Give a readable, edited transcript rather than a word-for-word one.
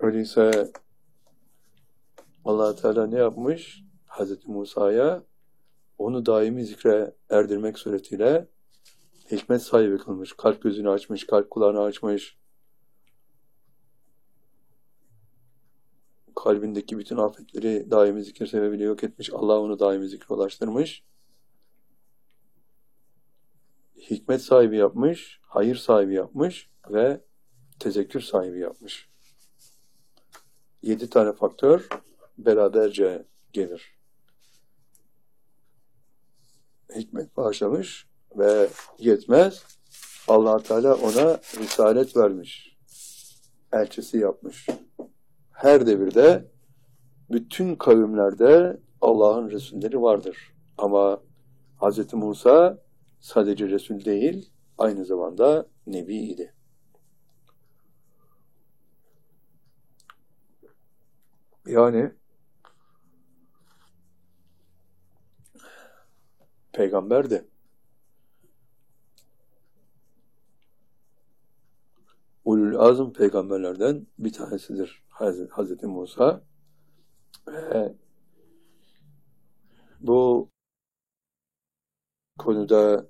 Öyleyse Allah Teala ne yapmış? Hazreti Musa'ya onu daimi zikre erdirmek suretiyle hikmet sahibi kılmış. Kalp gözünü açmış, kalp kulağını açmış. Kalbindeki bütün afetleri daimi zikir sebebiyle yok etmiş. Allah onu daimi zikre ulaştırmış. Hikmet sahibi yapmış, hayır sahibi yapmış ve tezekkür sahibi yapmış. 7 tane faktör beraberce gelir. Hikmet bağışlamış ve yetmez. Allah Teala ona risalet vermiş. Elçisi yapmış. Her devirde bütün kavimlerde Allah'ın Resulleri vardır. Ama Hz. Musa sadece Resul değil, aynı zamanda Nebi'ydi. Yani peygamberdi. Ulul azm peygamberlerden bir tanesidir Hz. Musa. Bu konuda